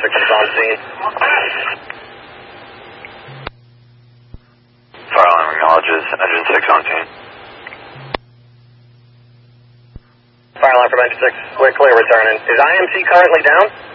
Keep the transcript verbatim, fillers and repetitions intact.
six is on scene. Fire alarm acknowledges engine six on scene. Fire alarm from engine six, we're clear returning. Is I M C currently down?